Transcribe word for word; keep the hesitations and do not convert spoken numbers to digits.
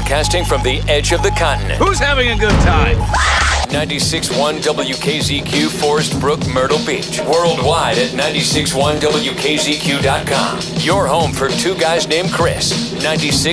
Broadcasting from the edge of the continent. Who's having a good time? ninety-six point one W K Z Q, Forest Brook, Myrtle Beach. Worldwide at ninety-six point one W K Z Q dot com. Your home for two guys named Chris. ninety-six